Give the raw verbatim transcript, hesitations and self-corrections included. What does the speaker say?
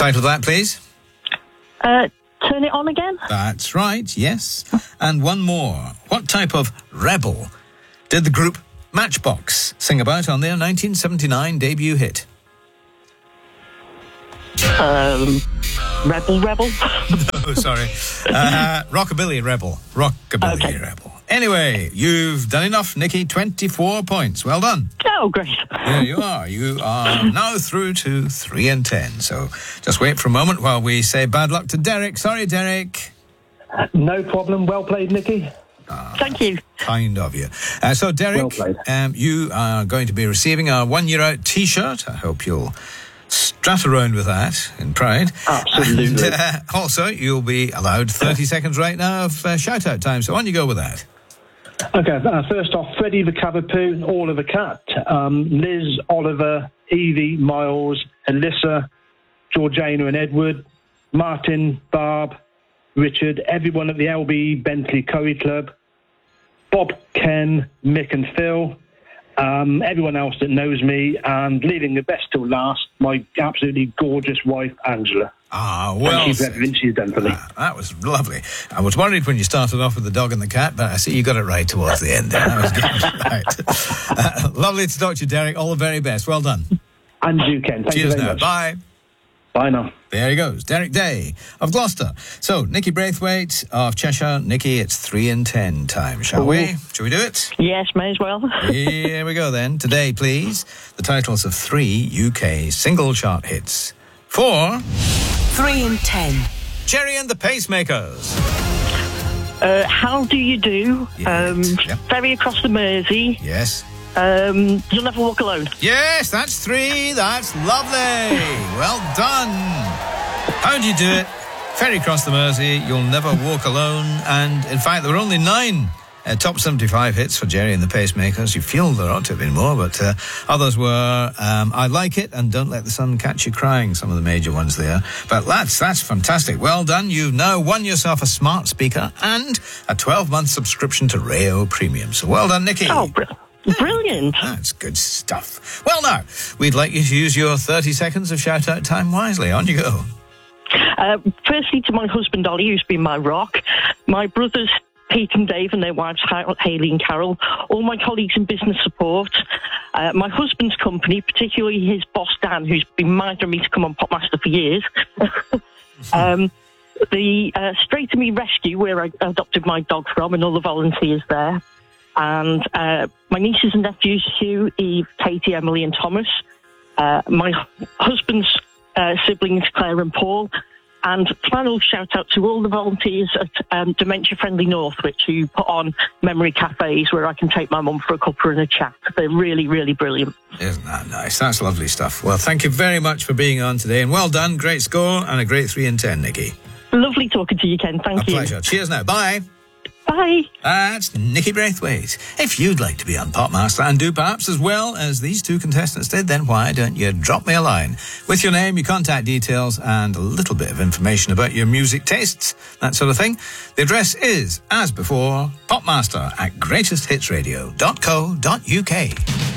Title of that, please. Uh, Turn It On Again? That's right, yes. And one more. What type of rebel did the group Matchbox sing about on their nineteen seventy-nine debut hit? Um, Rebel Rebel? Oh, sorry. Uh, Rockabilly Rebel. Rockabilly Okay. Rebel. Anyway, you've done enough, Nikki. twenty-four points. Well done. Oh, great. There you are. You are now through to three and ten. So just wait for a moment while we say bad luck to Derek. Sorry, Derek. No problem. Well played, Nikki. Thank you. Kind of you. Uh, so, Derek, Well played. um, you are going to be receiving a one-year-out T-shirt. I hope you'll strut around with that in pride. Absolutely. And uh, also, you'll be allowed thirty seconds right now of uh, shout-out time. So on you go with that. Okay, uh, first off, Freddie the Cavapoo, All of the Cat, um, Liz, Oliver, Evie, Miles, Alyssa, Georgiana and Edward, Martin, Barb, Richard, everyone at the L B Bentley Curry Club, Bob, Ken, Mick and Phil, um, everyone else that knows me, and leaving the best till last, my absolutely gorgeous wife, Angela. Ah, well Thank you for said. everything she's done for me. Ah, that was lovely. I was worried when you started off with the dog and the cat, but I see you got it right towards the end there. That was good. Right. Uh, lovely to talk to you, Derek. All the very best. Well done. And you, Ken. Thank Cheers you very now. much. Bye. Bye now. There he goes, Derek Day of Gloucester. So, Nikki Braithwaite of Cheshire. Nikki, it's three and ten time, shall Ooh. we? Shall we do it? Yes, may as well. Here we go then. Today, please, the titles of three U K single chart hits. For Three and ten. Jerry and the Pacemakers. Uh, how do you do? Yeah, Um, yeah. Ferry across the Mersey. Yes. Um, You'll Never Walk Alone. Yes, that's three. That's lovely. Well done. How do you do it? Ferry across the Mersey, You'll Never Walk Alone. And, in fact, there were only nine uh, top seventy-five hits for Jerry and the Pacemakers. You feel there ought to have been more, but uh, others were um, I Like It and Don't Let the Sun Catch You Crying, some of the major ones there. But that's, that's fantastic. Well done. You've now won yourself a smart speaker and a twelve-month subscription to Rayo Premium. So well done, Nikki. Oh, br- brilliant. That's good stuff. Well, now, we'd like you to use your thirty seconds of shout-out time wisely. On you go. Uh, firstly, to my husband, Ollie, who's been my rock, my brothers, Pete and Dave, and their wives, Hayley and Carol, all my colleagues in business support, uh, my husband's company, particularly his boss, Dan, who's been minding me to come on Popmaster for years, um, the uh, Straight to Me Rescue, where I adopted my dog from, and all the volunteers there, and uh, my nieces and nephews, Hugh, Eve, Katie, Emily and Thomas, uh, my husband's uh, siblings, Claire and Paul, and final shout-out to all the volunteers at um, Dementia Friendly Northwich who put on memory cafes where I can take my mum for a cuppa and a chat. They're really, really brilliant. Isn't that nice? That's lovely stuff. Well, thank you very much for being on today, and well done. Great score and a great three and ten, Nikki. Lovely talking to you, Ken. Thank A you. pleasure. Cheers now. Bye. Bye. That's Nikki Braithwaite. If you'd like to be on Popmaster and do perhaps as well as these two contestants did, then why don't you drop me a line with your name, your contact details, and a little bit of information about your music tastes, that sort of thing. The address is, as before, popmaster at greatest hits radio dot co dot uk.